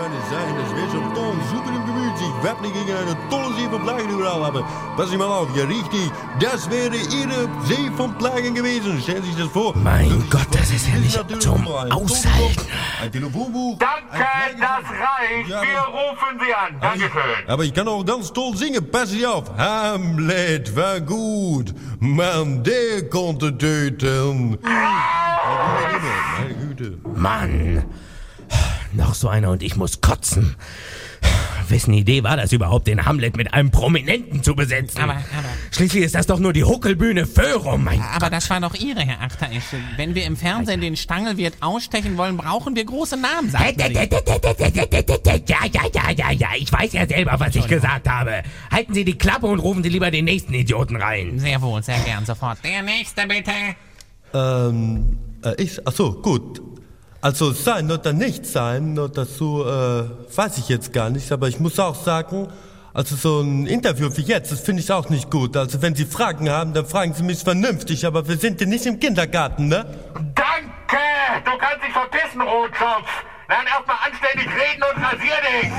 meine sein, das wäre schon toll, super im Gemüt, sich wappnen gegen eine tolle See von Plagen überall, aber pass Sie mal auf, ja richtig, das wäre Ihre See von Plagen gewesen, stellen Sie sich das vor. Mein Gott, das ist ja nicht zum Aushalten. Ein Telefonbuch. Danke, das reicht. Ja, Wir rufen Sie an. Dankeschön. Aber ich kann auch ganz toll singen, pass Sie auf. Hamlet war gut, man, der konnte töten. Meine Güte. Mann, noch so einer und ich muss kotzen. Wessen Idee war das überhaupt, den Hamlet mit einem Prominenten zu besetzen? Aber Schließlich ist das doch nur die Huckelbühne Föhrum, mein Aber Gott. das war doch Ihre, Herr Achteresch. Wenn wir im Fernsehen den Stangelwirt ausstechen wollen, brauchen wir große Namen, sagten Sie. Ja, ich weiß ja selber, was ich gesagt habe. Halten Sie die Klappe und rufen Sie lieber den nächsten Idioten rein. Sehr wohl, sehr gern, sofort. Der Nächste, bitte. Ach so, gut. Also sein oder nicht sein, oder dazu weiß ich jetzt gar nicht, aber ich muss auch sagen, also so ein Interview wie jetzt, das finde ich auch nicht gut. Also wenn Sie Fragen haben, dann fragen Sie mich vernünftig, aber wir sind ja nicht im Kindergarten, ne? Danke. Du kannst dich verpissen, Rotschopf. Lern erstmal anständig reden und rasier dich.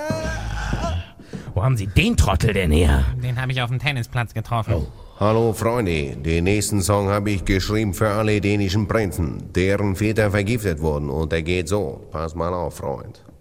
Wo haben Sie den Trottel denn her? Den habe ich auf dem Tennisplatz getroffen. Hallo Freunde, den nächsten Song habe ich geschrieben für alle dänischen Prinzen, deren Väter vergiftet wurden und der geht so. Pass mal auf, Freund.